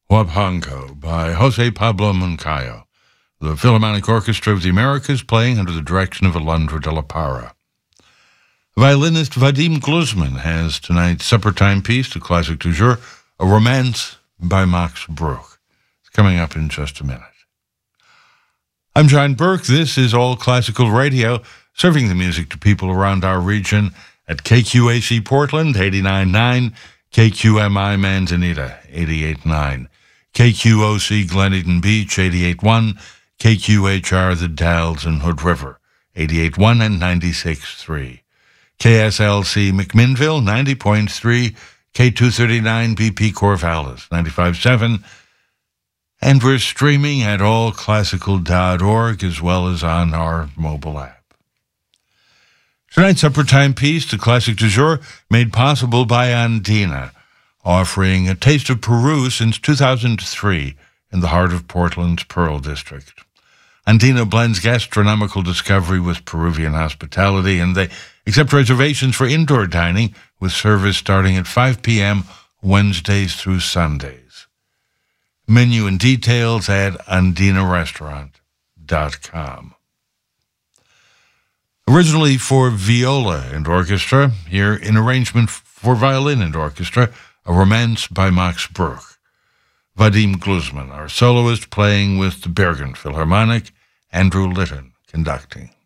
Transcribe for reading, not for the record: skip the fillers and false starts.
Huapango by Jose Pablo Moncayo. The Philharmonic Orchestra of the Americas playing under the direction of Alondra de la Parra. Violinist Vadim Gluzman has tonight's supper time piece, the classic du jour, A Romance by Max Bruch. It's coming up in just a minute. I'm John Burke. This is All Classical Radio, serving the music to people around our region at KQAC Portland, 89.9, KQMI Manzanita, 88.9, KQOC Glen Eden Beach, 88.1, KQHR The Dalles and Hood River, 88.1 and 96.3, KSLC McMinnville, 90.3, K239 BP Corvallis, 95.7, and we're streaming at allclassical.org as well as on our mobile app. Tonight's supper time piece, the classic du jour, made possible by Andina, offering a taste of Peru since 2003 in the heart of Portland's Pearl District. Andina blends gastronomical discovery with Peruvian hospitality, and they accept reservations for indoor dining with service starting at 5 p.m. Wednesdays through Sundays. Menu and details at andinarestaurant.com. Originally for viola and orchestra, here in arrangement for violin and orchestra, A Romance by Max Bruch. Vadim Gluzman, our soloist, playing with the Bergen Philharmonic, Andrew Litton conducting.